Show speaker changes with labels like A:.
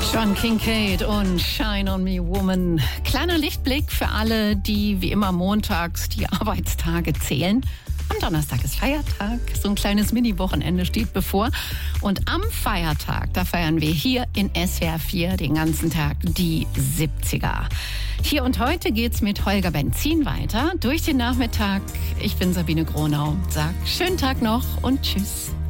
A: John Kincade und Shine on Me Woman. Kleiner Lichtblick für alle, die wie immer montags die Arbeitstage zählen. Am Donnerstag ist Feiertag, so ein kleines Mini-Wochenende steht bevor. Und am Feiertag, da feiern wir hier in SWR 4 den ganzen Tag die 70er. Hier und heute geht's mit Holger Benzin weiter durch den Nachmittag. Ich bin Sabine Gronau, sag schönen Tag noch und tschüss.